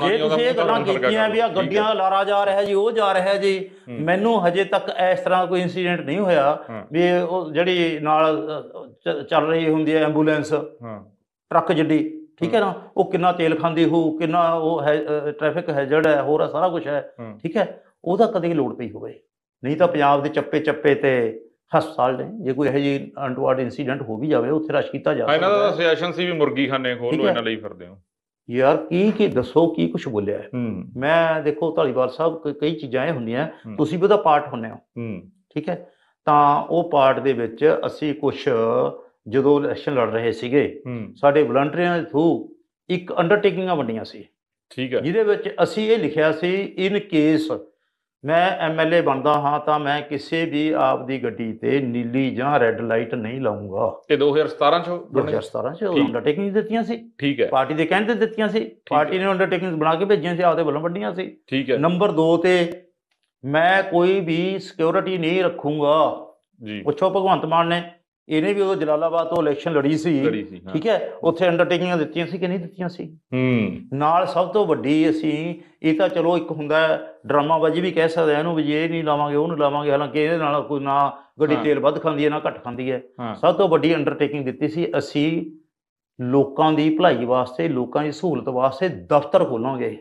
ਆਉਣਾ ਜੇ ਨਹੀਂ ਆਉਂਦਾ ਤੁਸੀਂ ਇਹ ਗੱਲਾਂ ਕੀਤੀਆਂ ਵੀ ਆ ਗੱਡੀਆਂ ਦਾ ਲਾਰਾ ਜਾ ਰਿਹਾ ਜੀ, ਉਹ ਜਾ ਰਿਹਾ ਜੀ, ਮੈਨੂੰ ਹਜੇ ਤੱਕ ਇਸ ਤਰ੍ਹਾਂ ਕੋਈ ਇੰਸੀਡੈਂਟ ਨਹੀਂ ਹੋਇਆ ਵੀ ਉਹ ਜਿਹੜੀ ਨਾਲ ਚੱਲ ਰਹੀ ਹੁੰਦੀ ਹੈ ਐਂਬੂਲੈਂਸ ਟਰੱਕ ਜਿੱਡੀ, ਠੀਕ ਹੈ ਨਾ, ਉਹ ਕਿੰਨਾ ਤੇਲ ਖਾਂਦੀ ਹੋ, ਕਿੰਨਾ ਉਹ ਹੈ ਟ੍ਰੈਫਿਕ ਹੈਜ਼ਰਡ ਹੈ, ਹੋਰ ਸਾਰਾ ਕੁਛ ਹੈ, ਠੀਕ ਹੈ, ਉਹਦਾ ਕਦੇ ਲੋੜ ਪਈ ਹੋਵੇ। ਨਹੀਂ ਤਾਂ ਪੰਜਾਬ ਦੇ ਚੱਪੇ ਚੱਪੇ ਤੇ ਹਸਪਤਾਲ ਨੇ, ਜੇ ਕੋਈ ਇਹੋ ਜਿਹੀ ਅਨਟਵਾਰਡ ਇੰਸੀਡੈਂਟ ਹੋ ਵੀ ਜਾਵੇ ਉੱਥੇ ਰਸ਼ ਕੀਤਾ ਜਾ ਸਕਦਾ। ਇਹਨਾਂ ਦਾ ਸੁਜੈਸ਼ਨ ਸੀ ਵੀ ਮੁਰਗੀ ਖਾਨੇ ਖੋਲੋ, ਇਹਨਾਂ ਲਈ ਫਿਰਦੇ ਹੋ ਯਾਰ। ਕੀ ਦੱਸੋ ਕੀ ਕੁਛ ਬੋਲਿਆ ਮੈਂ? ਦੇਖੋ ਧਾਲੀਵਾਲ ਸਾਹਿਬ, ਕਈ ਚੀਜ਼ਾਂ ਇਹ ਹੁੰਦੀਆਂ, ਤੁਸੀਂ ਵੀ ਉਹਦਾ ਪਾਰਟ ਹੁੰਦੇ ਹੋ, ਠੀਕ ਹੈ, ਤਾਂ ਉਹ ਪਾਰਟ ਦੇ ਵਿੱਚ ਅਸੀਂ ਕੁਛ ਜਦੋਂ ਇਲੈਕਸ਼ਨ ਲੜ ਰਹੇ ਸੀਗੇ, ਸਾਡੇ ਵਲੰਟੀਅਰਾਂ ਦੇ ਥਰੂ ਇੱਕ ਅੰਡਰਟੇਕਿੰਗਾਂ ਵੰਡੀਆਂ ਸੀ, ਠੀਕ ਹੈ, ਜਿਹਦੇ ਵਿੱਚ ਅਸੀਂ ਇਹ ਲਿਖਿਆ ਸੀ, ਇਨ ਕੇਸ ਮੈਂ MLA ਬਣਦਾ ਹਾਂ ਤਾਂ ਮੈਂ ਕਿਸੇ ਵੀ ਆਪ ਦੀ ਗੱਡੀ ਤੇ ਨੀਲੀ ਜਾਂ ਰੈੱਡ ਲਾਈਟ ਨਹੀਂ ਲਾਉਂਗਾ। ਇਹ 2017 ਚ ਅੰਡਰਟੇਕਿੰਗ ਦਿੱਤੀਆਂ ਸੀ, ਠੀਕ ਹੈ, ਪਾਰਟੀ ਦੇ ਕਹਿਣ ਤੇ ਦਿੱਤੀਆਂ ਸੀ, ਪਾਰਟੀ ਨੇ ਅੰਡਰਟੇਕਿੰਗ ਬਣਾ ਕੇ ਭੇਜੀਆਂ ਸੀ, ਆਪਦੇ ਵੱਲੋਂ ਵੱਡੀਆਂ ਸੀ, ਠੀਕ ਹੈ। ਨੰਬਰ 2 ਤੇ ਮੈਂ ਕੋਈ ਵੀ ਸਿਕਿਉਰਿਟੀ ਨਹੀਂ ਰੱਖੂੰਗਾ ਜੀ। ਪੁੱਛੋ ਭਗਵੰਤ ਮਾਨ ਨੇ, ਇਹਨੇ ਵੀ ਉਦੋਂ ਜਲਾਲਾਬਾਦ ਤੋਂ ਇਲੈਕਸ਼ਨ ਲੜੀ ਸੀ, ਠੀਕ ਹੈ, ਉੱਥੇ ਅੰਡਰਟੇਕਿੰਗਾਂ ਦਿੱਤੀਆਂ ਸੀ ਕਿ ਨਹੀਂ ਦਿੱਤੀਆਂ ਸੀ? ਨਾਲ ਸਭ ਤੋਂ ਵੱਡੀ ਅਸੀਂ, ਇਹ ਤਾਂ ਚਲੋ ਇੱਕ ਹੁੰਦਾ ਡਰਾਮਾਬਾਜੀ ਵੀ ਕਹਿ ਸਕਦੇ ਇਹਨੂੰ, ਵੀ ਇਹ ਨਹੀਂ ਲਾਵਾਂਗੇ ਉਹ ਨਹੀਂ ਲਾਵਾਂਗੇ, ਹਾਲਾਂਕਿ ਇਹਦੇ ਨਾਲ ਕੋਈ ਨਾ ਗੱਡੀ ਤੇਲ ਵੱਧ ਖਾਂਦੀ ਹੈ ਨਾ ਘੱਟ ਖਾਂਦੀ ਹੈ। ਸਭ ਤੋਂ ਵੱਡੀ ਅੰਡਰਟੇਕਿੰਗ ਦਿੱਤੀ ਸੀ, ਅਸੀਂ ਲੋਕਾਂ ਦੀ ਭਲਾਈ ਵਾਸਤੇ, ਲੋਕਾਂ ਦੀ ਸਹੂਲਤ ਵਾਸਤੇ ਦਫ਼ਤਰ ਖੋਲਾਂਗੇ।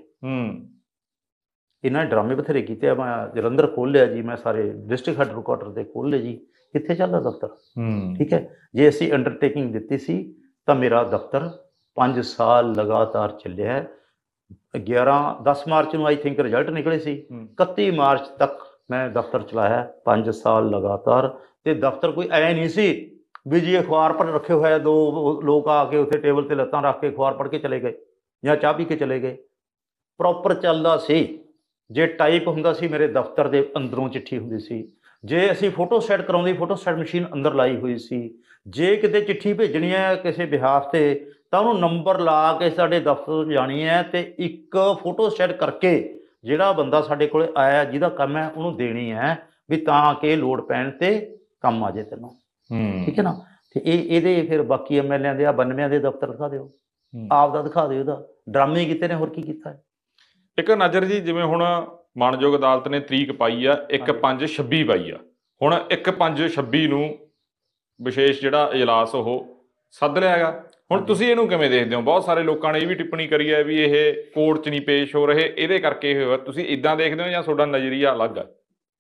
ਇਹਨਾਂ ਨੇ ਡਰਾਮੇ ਬਥੇਰੇ ਕੀਤੇ ਆ, ਮੈਂ ਜਲੰਧਰ ਖੋਲ੍ਹ ਲਿਆ ਜੀ, ਮੈਂ ਸਾਰੇ ਡਿਸਟ੍ਰਿਕਟ ਹੈਡਕੁਆਟਰ ਤੇ ਖੋਲ੍ਹ ਲਏ ਜੀ, ਕਿੱਥੇ ਚੱਲਦਾ ਦਫ਼ਤਰ? ਠੀਕ ਹੈ, ਜੇ ਅਸੀਂ ਅੰਡਰਟੇਕਿੰਗ ਦਿੱਤੀ ਸੀ ਤਾਂ ਮੇਰਾ ਦਫ਼ਤਰ 5 ਸਾਲ ਲਗਾਤਾਰ ਚੱਲਿਆ। 10 ਮਾਰਚ ਨੂੰ ਆਈ ਥਿੰਕ ਰਿਜ਼ਲਟ ਨਿਕਲੇ ਸੀ, 31 ਮਾਰਚ ਤੱਕ ਮੈਂ ਦਫ਼ਤਰ ਚਲਾਇਆ, 5 ਸਾਲ ਲਗਾਤਾਰ। ਤੇ ਦਫ਼ਤਰ ਕੋਈ ਐ ਨਹੀਂ ਸੀ ਵੀ ਜੀ ਅਖਬਾਰ ਪੜ੍ਹ ਰੱਖੇ ਹੋਇਆ, 2 ਲੋਕ ਆ ਕੇ ਉੱਥੇ ਟੇਬਲ ਤੇ ਲੱਤਾਂ ਰੱਖ ਕੇ ਅਖਬਾਰ ਪੜ੍ਹ ਕੇ ਚਲੇ ਗਏ ਜਾਂ ਚਾਹ ਪੀ ਕੇ ਚਲੇ ਗਏ। ਪ੍ਰੋਪਰ ਚੱਲਦਾ ਸੀ। ਜੇ ਟਾਈਪ ਹੁੰਦਾ ਸੀ, ਮੇਰੇ ਦਫ਼ਤਰ ਦੇ ਅੰਦਰੋਂ ਚਿੱਠੀ ਹੁੰਦੀ ਸੀ। ਜੇ ਅਸੀਂ ਫੋਟੋਸਟੇਟ ਕਰਾਉਂਦੀ, ਫੋਟੋਸਟੇਟ ਮਸ਼ੀਨ ਅੰਦਰ ਲਾਈ ਹੋਈ ਸੀ। ਜੇ ਕਿਤੇ ਚਿੱਠੀ ਭੇਜਣੀ ਹੈ ਕਿਸੇ ਬਿਹਾਫ ਤੇ, ਤਾਂ ਉਹਨੂੰ ਨੰਬਰ ਲਾ ਕੇ ਸਾਡੇ ਦਫ਼ਤਰ ਜਾਣੀ ਹੈ, ਤੇ ਇੱਕ ਫੋਟੋਸਟੇਟ ਕਰਕੇ ਜਿਹੜਾ ਬੰਦਾ ਸਾਡੇ ਕੋਲ ਆਇਆ ਜਿਹਦਾ ਕੰਮ ਹੈ ਉਹਨੂੰ ਦੇਣੀ ਹੈ, ਵੀ ਤਾਂ ਕਿ ਲੋੜ ਪੈਣ ਤੇ ਕੰਮ ਆ ਜਾਏ ਤੈਨੂੰ, ਠੀਕ ਹੈ ਨਾ। ਤੇ ਇਹਦੇ ਫਿਰ ਬਾਕੀ MLA ਦੇ 92 ਦੇ ਦਫ਼ਤਰ ਦਿਖਾ ਦਿਓ, ਆਪ ਦਾ ਦਿਖਾ ਦਿਓ, ਉਹਦਾ ਡਰਾਮੇ ਕੀਤੇ ਨੇ, ਹੋਰ ਕੀ ਕੀਤਾ ਹੈ। ਇੱਕ ਨਜ਼ਰ ਜੀ, ਜਿਵੇਂ ਹੁਣ ਮਾਣਯੋਗ ਅਦਾਲਤ ਨੇ ਤਰੀਕ ਪਾਈ ਆ 1/5/26 ਪਾਈ ਆ, ਹੁਣ 1/5/26 ਨੂੰ ਵਿਸ਼ੇਸ਼ ਜਿਹੜਾ ਇਜਲਾਸ ਉਹ ਸੱਦ ਲਿਆ ਹੈਗਾ। ਹੁਣ ਤੁਸੀਂ ਇਹਨੂੰ ਕਿਵੇਂ ਦੇਖਦੇ ਹੋ? ਬਹੁਤ ਸਾਰੇ ਲੋਕਾਂ ਨੇ ਇਹ ਵੀ ਟਿੱਪਣੀ ਕਰੀ ਹੈ ਵੀ ਇਹ ਕੋਰਟ 'ਚ ਨਹੀਂ ਪੇਸ਼ ਹੋ ਰਹੇ, ਇਹਦੇ ਕਰਕੇ ਹੋਇਆ। ਤੁਸੀਂ ਇੱਦਾਂ ਦੇਖਦੇ ਹੋ ਜਾਂ ਤੁਹਾਡਾ ਨਜ਼ਰੀਆ ਅਲੱਗ ਹੈ?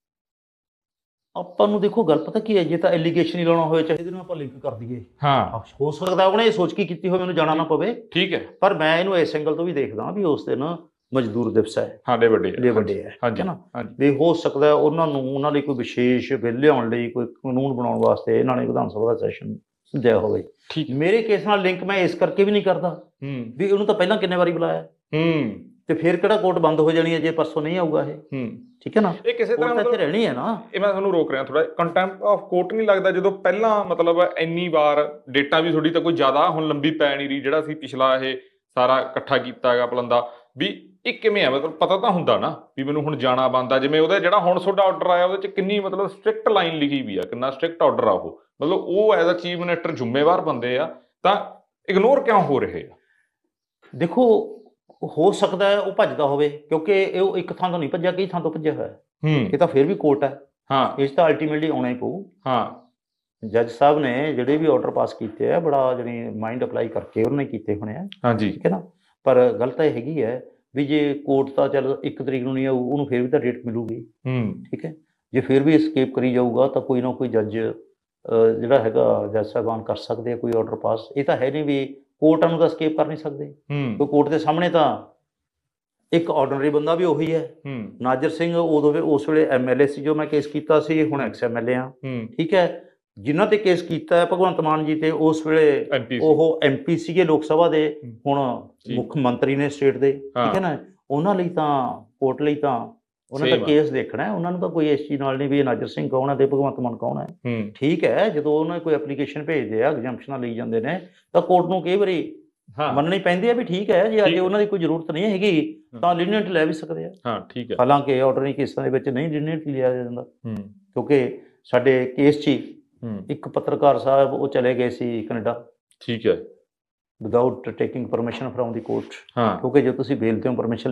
ਆਪਾਂ ਨੂੰ ਦੇਖੋ, ਗੱਲ ਪਤਾ ਕੀ ਹੈ, ਜੇ ਤਾਂ ਐਲੀਗੇਸ਼ਨ ਹੀ ਲਾਉਣਾ ਹੋਵੇ, ਚਾਹੇ ਇਹਨੂੰ ਆਪਾਂ ਲਿੰਕ ਕਰ ਦਈਏ, ਹੋ ਸਕਦਾ ਉਹਨੇ ਇਹ ਸੋਚ ਕੇ ਕੀਤੀ ਹੋਵੇ, ਮੈਨੂੰ ਜਾਣਾ ਨਾ ਪਵੇ, ਠੀਕ ਹੈ, ਪਰ ਮੈਂ ਇਹਨੂੰ ਇਸ ਐਂਗਲ ਤੋਂ ਵੀ ਦੇਖਦਾ ਵੀ ਉਸ ਦਿਨ ਮਜ਼ਦੂਰ ਦਿਵਸ ਹੈ, ਵੱਡੇ ਹੈ, ਠੀਕ ਹੈ ਨਾ, ਵੀ ਹੋ ਸਕਦਾ ਉਹਨਾਂ ਨੂੰ, ਉਹਨਾਂ ਲਈ ਕੋਈ ਵਿਸ਼ੇਸ਼ ਬਿੱਲ ਲਿਆਉਣ ਲਈ, ਕੋਈ ਕਾਨੂੰਨ ਬਣਾਉਣ ਵਾਸਤੇ ਇਹਨਾਂ ਨੇ ਵਿਧਾਨ ਸਭਾ ਦਾ ਸੈਸ਼ਨ ਸੱਦਿਆ ਹੋਵੇ। ਮੇਰੇ ਕੇਸ ਨਾਲ ਲਿੰਕ ਮੈਂ ਇਸ ਕਰਕੇ ਵੀ ਨਹੀਂ ਕਰਦਾ ਵੀ ਉਹਨੂੰ ਤਾਂ ਪਹਿਲਾਂ ਕਿੰਨੇ ਵਾਰੀ ਬੁਲਾਇਆ, ਤੇ ਫਿਰ ਕਿਹੜਾ ਕੋਰਟ ਬੰਦ ਹੋ ਜਾਣੀ ਹੈ ਜੇ ਪਰਸੋਂ ਨਹੀਂ ਆਊਗਾ ਇਹ, ਠੀਕ ਹੈ ਨਾ। ਇਹ ਕਿਸੇ ਤਰ੍ਹਾਂ ਇੱਥੇ ਰਹਿਣੀ ਹੈ ਨਾ। ਇਹ ਮੈਂ ਤੁਹਾਨੂੰ ਰੋਕ ਰਿਹਾ ਥੋੜਾ, ਕੰਟੈਂਪਟ ਆਫ ਕੋਰਟ ਨਹੀਂ ਲੱਗਦਾ ਜਦੋਂ ਪਹਿਲਾਂ ਮਤਲਬ ਇੰਨੀ ਵਾਰ ਡੇਟਾਂ ਵੀ ਤੁਹਾਡੀ ਤਾਂ ਕੋਈ ਜ਼ਿਆਦਾ ਹੁਣ ਲੰਬੀ ਪੈ ਨਹੀਂ ਰਹੀ, ਜਿਹੜਾ ਸੀ ਪਿਛਲਾ ਇਹ ਸਾਰਾ ਇਕੱਠਾ ਕੀਤਾ ਹੈਗਾ ਪਲੰਦਾ, ਵੀ ਇਹ ਕਿਵੇਂ ਆ? ਮਤਲਬ ਪਤਾ ਤਾਂ ਹੁੰਦਾ ਨਾ ਵੀ ਮੈਨੂੰ ਹੁਣ ਜਾਣਾ ਬਣਦਾ। ਜਿਵੇਂ ਉਹਦਾ ਜਿਹੜਾ ਹੁਣ ਤੁਹਾਡਾ ਆਰਡਰ ਆਇਆ, ਉਹਦੇ 'ਚ ਕਿੰਨੀ ਮਤਲਬ ਸਟ੍ਰਿਕਟ ਲਾਈਨ ਲਿਖੀ ਵੀ ਆ, ਕਿੰਨਾ ਸਟ੍ਰਿਕਟ ਆਰਡਰ ਆ ਉਹ, ਮਤਲਬ ਉਹ ਐਜ਼ ਅ ਚੀਫ ਮਿਨਿਸਟਰ ਜ਼ਿੰਮੇਵਾਰ ਬੰਦੇ ਆ, ਤਾਂ ਇਗਨੋਰ ਕਿਉਂ ਹੋ ਰਹੇ ਆ? ਦੇਖੋ, ਹੋ ਸਕਦਾ ਹੈ ਉਹ ਭੱਜਦਾ ਹੋਵੇ, ਕਿਉਂਕਿ ਇਹ ਇੱਕ ਥਾਂ ਤੋਂ ਨਹੀਂ ਭੱਜਿਆ, ਕਈ ਥਾਂ ਤੋਂ ਭੱਜਿਆ ਹੋਇਆ। ਇਹ ਤਾਂ ਫਿਰ ਵੀ ਕੋਰਟ ਹੈ, ਇਸ ਤਾਂ ਅਲਟੀਮੇਟਲੀ ਆਉਣਾ ਹੀ ਪਊ। ਜੱਜ ਸਾਹਿਬ ਨੇ ਜਿਹੜੇ ਵੀ ਆਰਡਰ ਪਾਸ ਕੀਤੇ ਆ, ਬੜਾ ਜਿਹੜੀ ਮਾਈਂਡ ਅਪਲਾਈ ਕਰਕੇ ਉਹਨਾਂ ਨੇ ਕੀਤੇ ਹੋਣੇ ਆ, ਠੀਕ ਹੈ ਨਾ। ਪਰ ਗੱਲ ਤਾਂ ਇਹ ਹੈਗੀ ਹੈ ਵੀ ਜੇ ਕੋਰਟ ਤਾਂ ਚੱਲ 1 ਤਰੀਕ ਨੂੰ ਨਹੀਂ ਆਊ, ਉਹਨੂੰ ਫਿਰ ਵੀ ਤਾਂ ਡੇਟ ਮਿਲੂਗੀ, ਠੀਕ ਹੈ। ਜੇ ਫਿਰ ਵੀ escape ਕਰੀ ਜਾਊਗਾ ਤਾਂ ਕੋਈ ਨਾ ਕੋਈ ਜੱਜ ਜਿਹੜਾ ਹੈਗਾ, ਜੱਜ ਸਾਹਿਬਾਨ ਕਰ ਸਕਦੇ ਆ ਕੋਈ ਆਰਡਰ ਪਾਸ। ਇਹ ਤਾਂ ਹੈ ਨਹੀਂ ਵੀ ਕੋਰਟਾਂ ਨੂੰ ਤਾਂ escape ਕਰ ਨਹੀਂ ਸਕਦੇ, ਕਿਉਂਕਿ ਕੋਰਟ ਦੇ ਸਾਹਮਣੇ ਤਾਂ ਇੱਕ ਆਰਡੀਨਰੀ ਬੰਦਾ ਵੀ ਉਹੀ ਹੈ। ਨਾਜਰ ਸਿੰਘ ਉਦੋਂ ਉਸ ਵੇਲੇ MLA ਸੀ ਜੋ ਮੈਂ ਕੇਸ ਕੀਤਾ ਸੀ, ਹੁਣ ex-MLA ਆ, ਠੀਕ ਹੈ। ਜਿਨ੍ਹਾਂ ਤੇ ਕੇਸ ਕੀਤਾ ਹੈ ਭਗਵੰਤ ਮਾਨ ਜੀ ਤੇ, ਉਸ ਵੇਲੇ ਉਹ MP ਸੀਗੇ ਲੋਕ ਸਭਾ ਦੇ, ਹੁਣ ਮੁੱਖ ਮੰਤਰੀ ਨੇ ਸਟੇਟ ਦੇ, ਠੀਕ ਹੈ ਨਾ। ਉਹਨਾਂ ਲਈ ਤਾਂ ਕੋਰਟ ਲਈ ਤਾਂ ਉਹਨਾਂ ਦਾ ਕੇਸ ਦੇਖਣਾ ਹੈ, ਉਹਨਾਂ ਨੂੰ ਤਾਂ ਕੋਈ ਇਸ ਚੀਜ਼ ਨਾਲ ਨਹੀਂ ਵੀ ਨਾਜਰ ਸਿੰਘ ਕੌਣ ਹੈ ਤੇ ਭਗਵੰਤ ਮਾਨ ਕੌਣ ਹੈ, ਠੀਕ ਹੈ। ਜਦੋਂ ਉਹਨਾਂ ਕੋਈ ਐਪਲੀਕੇਸ਼ਨ ਭੇਜਦੇ ਆ, ਐਗਜ਼ੈਂਪਸ਼ਨਾਂ ਲਈ ਜਾਂਦੇ ਨੇ, ਤਾਂ ਕੋਰਟ ਨੂੰ ਕਈ ਵਾਰੀ ਮੰਨਣੀ ਪੈਂਦੀ ਹੈ ਵੀ ਠੀਕ ਹੈ, ਜੇ ਅੱਜ ਉਹਨਾਂ ਦੀ ਕੋਈ ਜ਼ਰੂਰਤ ਨਹੀਂ ਹੈਗੀ ਤਾਂ ਲੀਨੀਅੰਟ ਲੈ ਵੀ ਸਕਦੇ ਆ, ਠੀਕ ਹੈ। ਹਾਲਾਂਕਿ ਆਰਡੀਨਰੀ ਕੇਸਾਂ ਦੇ ਵਿੱਚ ਨਹੀਂ ਲੀਨੀਅੰਟ ਲਿਆ ਜਾਂਦਾ, ਕਿਉਂਕਿ ਸਾਡੇ ਕੇਸ 'ਚ ਇੱਕ ਪੱਤਰਕਾਰ ਸਾਹਿਬ ਉਹ ਚਲੇ ਗਏ ਸੀ ਕੈਨੇਡਾ, ਠੀਕ ਹੈ, without taking permission from the court, ਕਿਉਂਕਿ ਜੇ ਤੁਸੀਂ ਬੇਲ 'ਤੇ ਪਰਮਿਸ਼ਨ